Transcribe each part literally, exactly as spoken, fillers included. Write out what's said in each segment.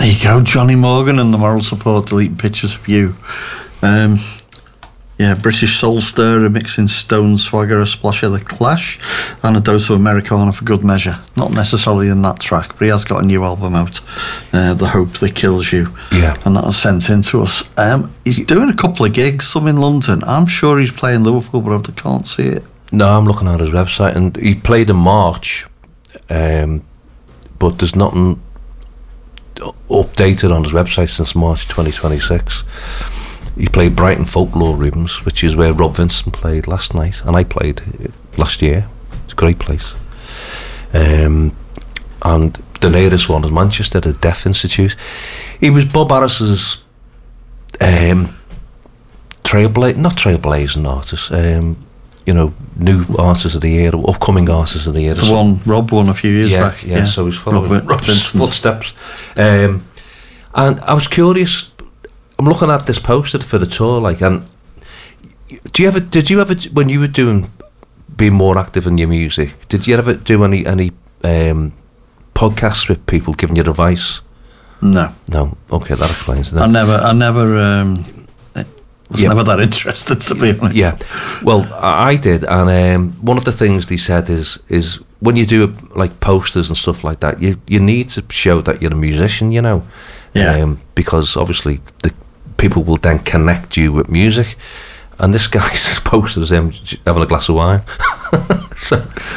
There you go, Johnny Morgan and the Moral Support deleting pictures of you. Um, yeah, British Soul Stirrer mixing Stone Swagger, a splash of The Clash, and a dose of Americana for good measure. Not necessarily in that track, but he has got a new album out, uh, The Hope That Kills You. Yeah. And that was sent in to us. Um, he's doing a couple of gigs, some in London. I'm sure he's playing Liverpool, but I can't see it. No, I'm looking at his website, and he played in March, um, but there's nothing updated on his website since March twenty twenty-six. He played Brighton Folklore Rooms, which is where Rob Vincent played last night, and I played last year. It's a great place. Um, and the latest one is Manchester, the Deaf Institute. He was Bob Harris's um, trailbla- not trailblazing artist, um, you know, new artist of the year, upcoming artist of the year. The one Rob won a few years yeah, back. Yeah, yeah, so he's following Rob Rob's Vincent. footsteps. Um, and I was curious. I'm looking at this poster for the tour, like, and do you ever, did you ever, when you were doing, being more active in your music, did you ever do any any um, podcasts with people giving you advice? No. No. Okay, that explains it. I never, I never, um, was yeah. never that interested, to be honest. Yeah. Well, I did, and um, one of the things they said is is when you do like posters and stuff like that, you you need to show that you're a musician, you know. Yeah. Um, because obviously the people will then connect you with music, and this guy's poster is him having a glass of wine. So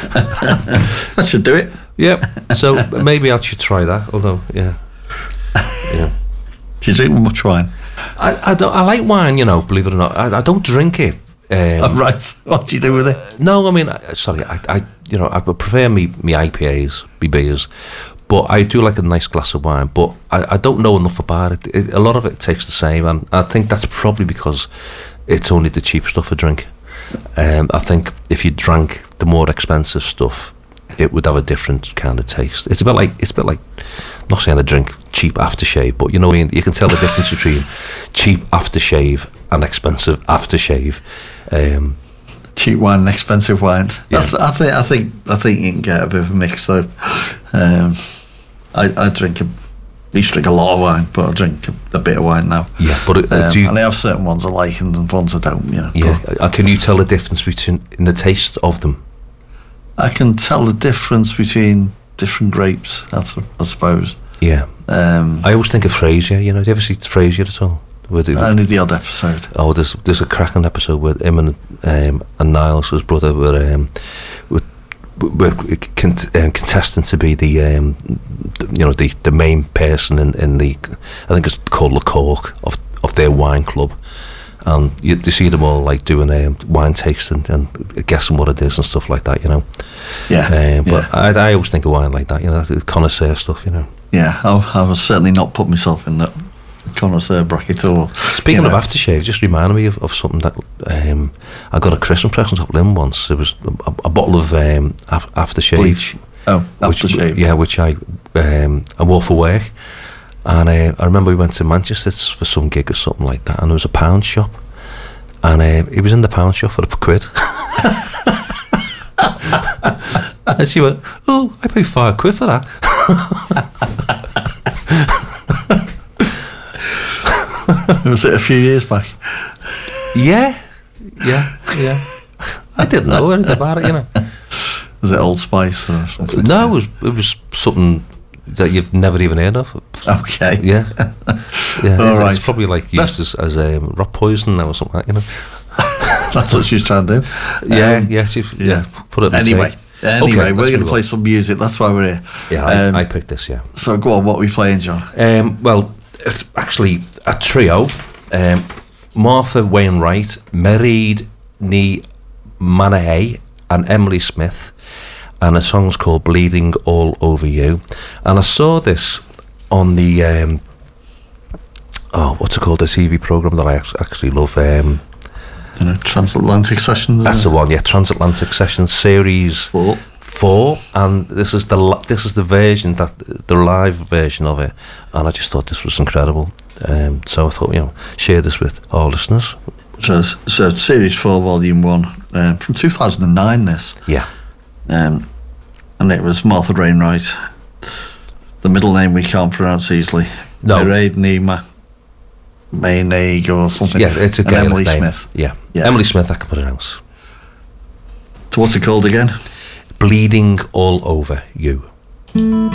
that should do it. Yeah. So maybe I should try that. Although, yeah, yeah. Do you drink much wine? I, I don't. I like wine, you know. Believe it or not, I, I don't drink it. Um, oh, right. What do you do with it? No, I mean, I, sorry. I, I, you know, I prefer me me I P As, me beers. But I do like a nice glass of wine, but I, I don't know enough about it. it. A lot of it tastes the same, and I think that's probably because it's only the cheap stuff I drink. Um, I think if you drank the more expensive stuff, it would have a different kind of taste. It's a bit like it's a bit like I'm not saying I drink cheap aftershave, but you know, you can tell the difference between cheap aftershave and expensive aftershave. Um, cheap wine and expensive wine. Yeah. I, th- I think I think I think you can get a bit of a mix though. Um, I, I drink a, I used to drink a lot of wine, but I drink a, a bit of wine now. Yeah, but it, um, do you, and I have certain ones I like and ones I don't. You know. Yeah, uh, can you tell the difference between in the taste of them? I can tell the difference between different grapes. I, th- I suppose. Yeah. Um, I always think of Frasier. You know, do you ever see Frasier at all? With the, only the odd episode. Oh, there's there's a cracking episode with him and um, and Niles, his brother, were um, were, were cont- um, contesting to be the um, you know the, the main person in, in the I think it's called the cork of of their wine club, and you, you see them all like doing um, wine tasting and guessing what it is and stuff like that, you know. Yeah. Um, but yeah. I I always think of wine like that, you know, that's connoisseur stuff, you know. Yeah, I've I've certainly not put myself in that connoisseur bracket at all. Speaking you know. of aftershave, just reminded me of, of something that um, I got a Christmas present off Lynn once. It was a, a bottle of um, af- aftershave. Bleach. Oh, aftershave. Which, yeah, which I um, I wore for work. And uh, I remember we went to Manchester for some gig or something like that, and there was a pound shop. And uh, he was in the pound shop for a quid. And she went, "Oh, I paid five quid for that." Was it a few years back? Yeah, yeah, yeah. I didn't know anything about it, you know. Was it Old Spice or something? No, it was it was something that you've never even heard of. Okay. Yeah. Yeah. All it's, right. it's probably like used as, as um, rock poison now or something like that, you know. That's what she's trying to do. Yeah, um, yeah, she, yeah, yeah. Put it in Anyway, the anyway, okay, we're going to play on. some music. That's why we're here. Yeah, I, um, I picked this, yeah. So go on, what are we playing, John? Um, well, it's actually a trio. Um, Martha Wainwright, Mairead Ní Manahay, and Emily Smith, and a song's called Bleeding All Over You. And I saw this on the um, oh, what's it called, the T V programme that I actually love, um, you know, Transatlantic Sessions. That's the one, yeah, Transatlantic Sessions series four. Four, and this is the this is the version that the live version of it, and I just thought this was incredible. Um, so I thought, you know, share this with our listeners. So, so series four, volume one, um, from two thousand and nine. This, yeah, um, and it was Martha Wainwright. The middle name we can't pronounce easily. No. Mairead Nima, Maineig or something. Yeah, it's a and Gaelic Emily name. Smith. Yeah. Yeah. Emily Smith, I can pronounce. So what's it called again? Bleeding All Over You.